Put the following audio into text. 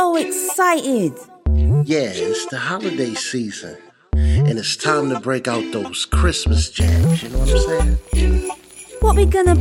so excited. Yeah, it's the holiday season. And it's time to break out those Christmas jams, you know what I'm saying? What we gonna